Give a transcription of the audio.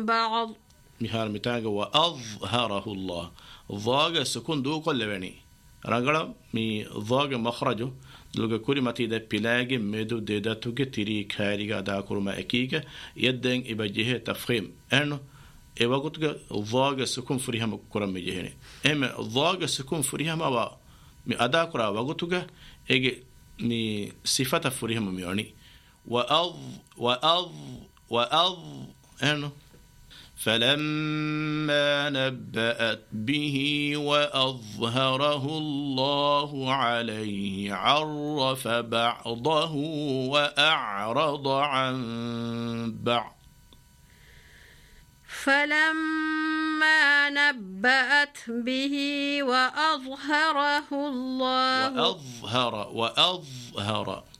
بعض مثال متاعه وأظهره الله ضاق سكون دو كل بني رجلا مي ضاق مخرجه لوجا كل تيدا بلاج مدو ديدا توجي تري كاريجا دا كرما أكيجا يدين إبجيه تفخيم إنه إبغوتك ضاق سكون فريها مكرم مجهني إما ضاق سكون فريها ما مي أدا كرا بغوتك إجي مي صفة فريها مميوني وأض إنه فلما نبأت به وأظهره الله عليه عرف بعضه وأعرض عن بعض فلما نبأت به وأظهره الله وأظهر